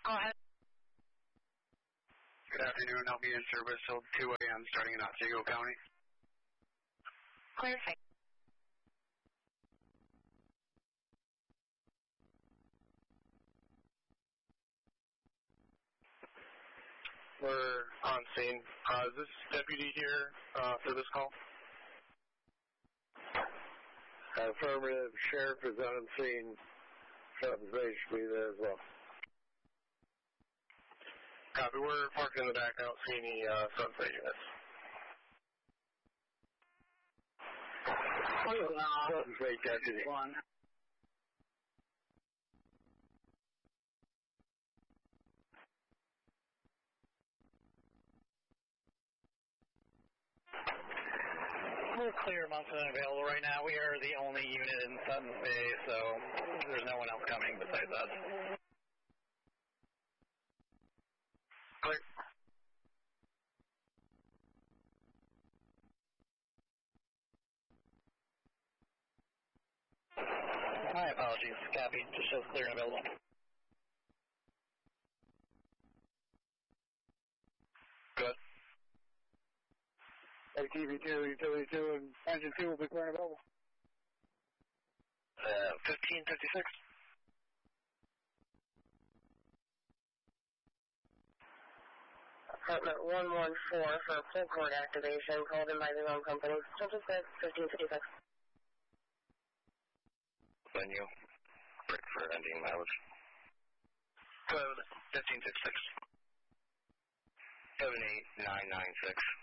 Go ahead. Good afternoon. I'll be in service till 2 a.m. starting in Otsego County. Clear. We're on scene. Is this deputy here for this call? Affirmative. Sheriff is on scene. Substation should be there as well. Copy. We're parked in the back. I don't see any sunset units. Substation deputy. One. We're clear amongst unavailable right now. We are the only unit in Sutton Bay, so there's no one else coming besides us. Clear. My apologies. Copy. Just shows clear and available. Good. ATV 2, utility 2, and engine 2 will be clear and available. 1556. Apartment 114 for pull cord activation, called in by the wrong company. Central Square, 1556. Venue. Break for ending mileage. Code 1566. 78996.